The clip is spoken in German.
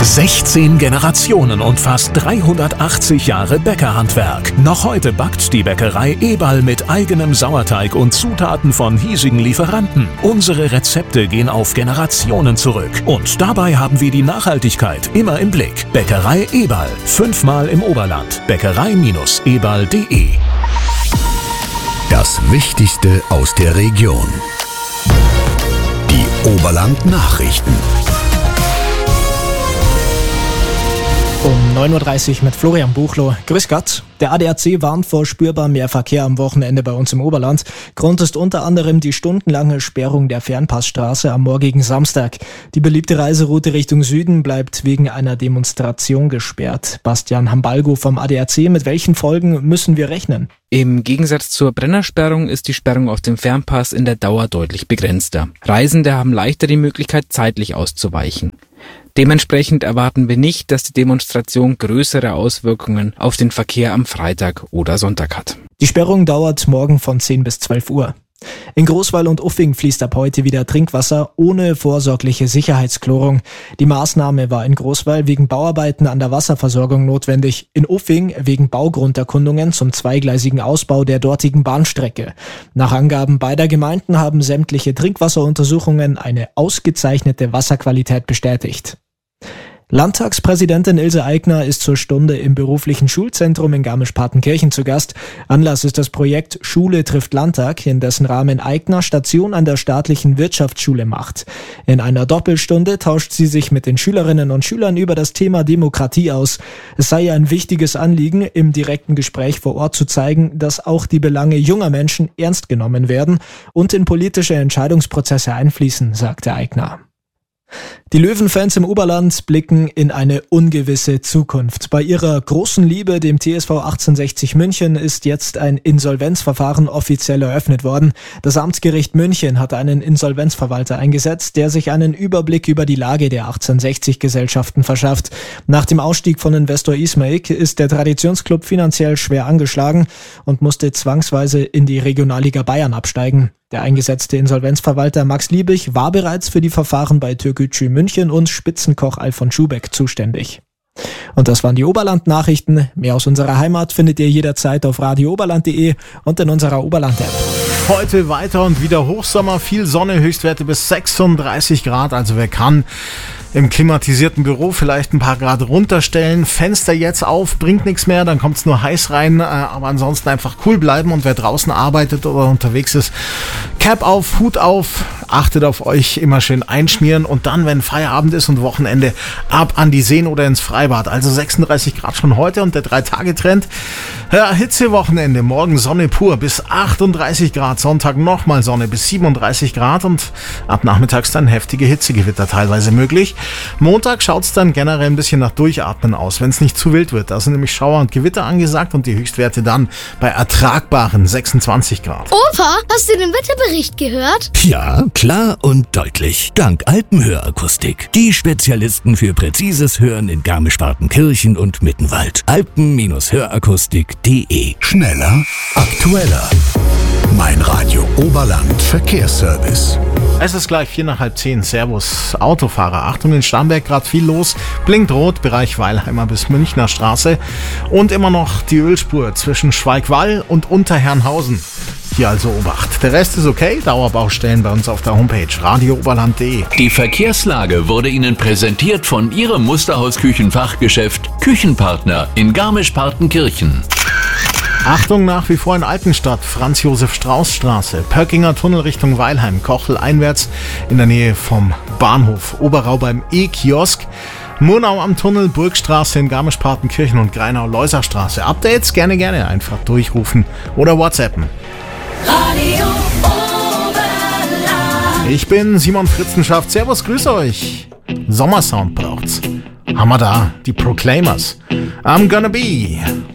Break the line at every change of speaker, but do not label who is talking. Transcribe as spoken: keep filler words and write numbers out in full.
sechzehn Generationen und fast dreihundertachtzig Jahre Bäckerhandwerk. Noch heute backt die Bäckerei Eberl mit eigenem Sauerteig und Zutaten von hiesigen Lieferanten. Unsere Rezepte gehen auf Generationen zurück. Und dabei haben wir die Nachhaltigkeit immer im Blick. Bäckerei Eberl. Fünfmal im Oberland. Bäckerei Eberl punkt de.
Das Wichtigste aus der Region. Die Oberland-Nachrichten.
Um neun Uhr dreißig mit Florian Buchloh. Grüß Gott. Der A D A C warnt vor spürbar mehr Verkehr am Wochenende bei uns im Oberland. Grund ist unter anderem die stundenlange Sperrung der Fernpassstraße am morgigen Samstag. Die beliebte Reiseroute Richtung Süden bleibt wegen einer Demonstration gesperrt. Bastian Hambalgo vom A D A C, mit welchen Folgen müssen wir rechnen?
Im Gegensatz zur Brennersperrung ist die Sperrung auf dem Fernpass in der Dauer deutlich begrenzter. Reisende haben leichter die Möglichkeit, zeitlich auszuweichen. Dementsprechend erwarten wir nicht, dass die Demonstration größere Auswirkungen auf den Verkehr am Freitag oder Sonntag hat.
Die Sperrung dauert morgen von zehn bis zwölf Uhr. In Großwall und Uffing fließt ab heute wieder Trinkwasser ohne vorsorgliche Sicherheitsklorung. Die Maßnahme war in Großwall wegen Bauarbeiten an der Wasserversorgung notwendig, in Uffing wegen Baugrunderkundungen zum zweigleisigen Ausbau der dortigen Bahnstrecke. Nach Angaben beider Gemeinden haben sämtliche Trinkwasseruntersuchungen eine ausgezeichnete Wasserqualität bestätigt. Landtagspräsidentin Ilse Aigner ist zur Stunde im beruflichen Schulzentrum in Garmisch-Partenkirchen zu Gast. Anlass ist das Projekt Schule trifft Landtag, in dessen Rahmen Aigner Station an der staatlichen Wirtschaftsschule macht. In einer Doppelstunde tauscht sie sich mit den Schülerinnen und Schülern über das Thema Demokratie aus. Es sei ein wichtiges Anliegen, im direkten Gespräch vor Ort zu zeigen, dass auch die Belange junger Menschen ernst genommen werden und in politische Entscheidungsprozesse einfließen, sagte Aigner. Die Löwenfans im Oberland blicken in eine ungewisse Zukunft. Bei ihrer großen Liebe, dem T S V achtzehnhundertsechzig München, ist jetzt ein Insolvenzverfahren offiziell eröffnet worden. Das Amtsgericht München hat einen Insolvenzverwalter eingesetzt, der sich einen Überblick über die Lage der achtzehnhundertsechzig-Gesellschaften verschafft. Nach dem Ausstieg von Investor Ismaik ist der Traditionsclub finanziell schwer angeschlagen und musste zwangsweise in die Regionalliga Bayern absteigen. Der eingesetzte Insolvenzverwalter Max Liebig war bereits für die Verfahren bei Türkgücü München und Spitzenkoch Alfons Schubeck zuständig. Und das waren die Oberland-Nachrichten. Mehr aus unserer Heimat findet ihr jederzeit auf radio oberland punkt de und in unserer Oberland-App.
Heute weiter und wieder Hochsommer, viel Sonne, Höchstwerte bis sechsunddreißig Grad. Also wer kann, im klimatisierten Büro vielleicht ein paar Grad runterstellen. Fenster jetzt auf, bringt nichts mehr, dann kommt es nur heiß rein. Aber ansonsten einfach cool bleiben und wer draußen arbeitet oder unterwegs ist, Cap auf, Hut auf, achtet auf euch, immer schön einschmieren und dann, wenn Feierabend ist und Wochenende, ab an die Seen oder ins Freibad. Also sechsunddreißig Grad schon heute und der drei-Tage-Trend. Ja, Hitzewochenende, morgen Sonne pur bis achtunddreißig Grad, Sonntag nochmal Sonne bis siebenunddreißig Grad und ab nachmittags dann heftige Hitzegewitter teilweise möglich. Montag schaut es dann generell ein bisschen nach Durchatmen aus, wenn es nicht zu wild wird. Da sind nämlich Schauer und Gewitter angesagt und die Höchstwerte dann bei ertragbaren sechsundzwanzig Grad.
Opa, hast du den Wetterbericht gehört?
Ja, klar und deutlich. Dank Alpenhörakustik. Die Spezialisten für präzises Hören in Garmisch-Partenkirchen und Mittenwald. alpen Hörakustik punkt de. Schneller, aktueller. Mein Radio Oberland Verkehrsservice.
Es ist gleich vier nach halb zehn. Servus, Autofahrer. Achtung, in Starnberg gerade viel los. Blinkt rot, Bereich Weilheimer bis Münchner Straße. Und immer noch die Ölspur zwischen Schweigwall und Unterherrnhausen. Hier also Obacht. Der Rest ist okay. Dauerbaustellen bei uns auf der Homepage radio oberland punkt de.
Die Verkehrslage wurde Ihnen präsentiert von Ihrem Musterhaus-Küchenfachgeschäft Küchenpartner in Garmisch-Partenkirchen.
Achtung, nach wie vor in Altenstadt, Franz-Josef-Strauß-Straße, Pöckinger Tunnel Richtung Weilheim, Kochel einwärts in der Nähe vom Bahnhof, Oberau beim E-Kiosk, Murnau am Tunnel, Burgstraße in Garmisch-Partenkirchen und Greinau-Loisachstraße. Updates gerne, gerne einfach durchrufen oder WhatsAppen.
Radio Oberland.
Ich bin Simon Fritzenschaft. Servus, grüße euch. Sommersound braucht's. Haben wir da, die Proclaimers. I'm gonna be...